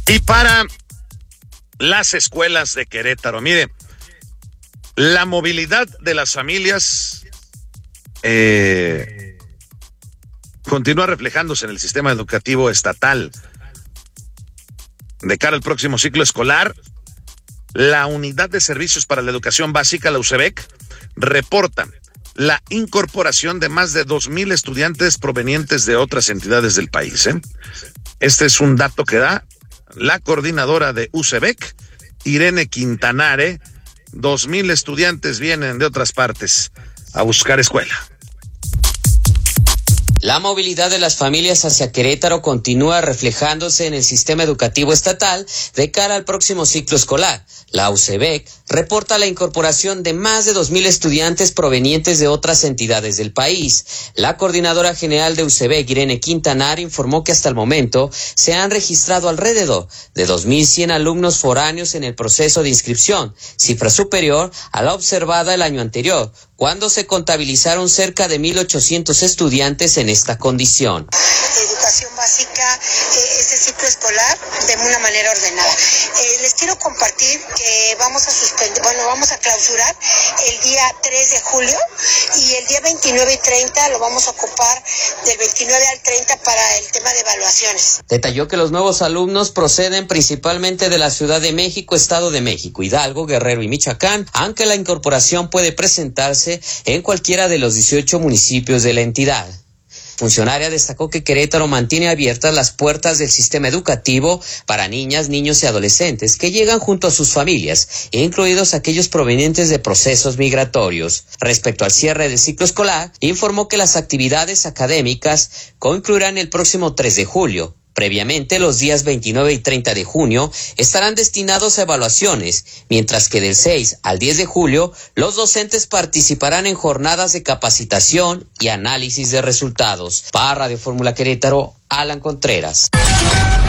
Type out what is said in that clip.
Y para las escuelas de Querétaro, mire, la movilidad de las familias continúa reflejándose en el sistema educativo estatal. De cara al próximo ciclo escolar, la Unidad de Servicios para la Educación Básica, la UCEBEC, reporta la incorporación de más de 2,000 estudiantes provenientes de otras entidades del país. Este es un dato que da la coordinadora de UCEBEC, Irene Quintanare. 2,000 estudiantes vienen de otras partes a buscar escuela. La movilidad de las familias hacia Querétaro continúa reflejándose en el sistema educativo estatal de cara al próximo ciclo escolar. La UCEBEC reporta la incorporación de más de 2,000 estudiantes provenientes de otras entidades del país. La coordinadora general de UCEBEC, Irene Quintanar, informó que hasta el momento se han registrado alrededor de 2,100 alumnos foráneos en el proceso de inscripción, cifra superior a la observada el año anterior, cuando se contabilizaron cerca de 1,800 estudiantes en esta condición. Educación básica, este ciclo escolar de una manera ordenada. Les quiero compartir que vamos a clausurar el día 3 de julio y el día 29 y 30 lo vamos a ocupar del 29 al 30 para el tema de evaluaciones. Detalló que los nuevos alumnos proceden principalmente de la Ciudad de México, Estado de México, Hidalgo, Guerrero y Michoacán, aunque la incorporación puede presentarse en cualquiera de los 18 municipios de la entidad. Funcionaria destacó que Querétaro mantiene abiertas las puertas del sistema educativo para niñas, niños y adolescentes que llegan junto a sus familias, incluidos aquellos provenientes de procesos migratorios. Respecto al cierre del ciclo escolar, informó que las actividades académicas concluirán el próximo 3 de julio. Previamente, los días 29 y 30 de junio estarán destinados a evaluaciones, mientras que del 6 al 10 de julio, los docentes participarán en jornadas de capacitación y análisis de resultados. Para Radio Fórmula Querétaro, Alan Contreras.